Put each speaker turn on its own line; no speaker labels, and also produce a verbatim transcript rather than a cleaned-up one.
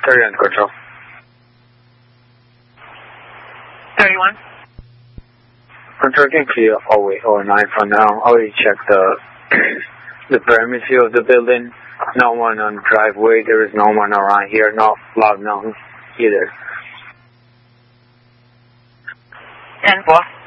thirty-one control.
thirty-one.
Control can clear hallway oh nine for now. Already checked the the perimeter of the building. No one on driveway. There is no one around here. No loud noise either.
ten four.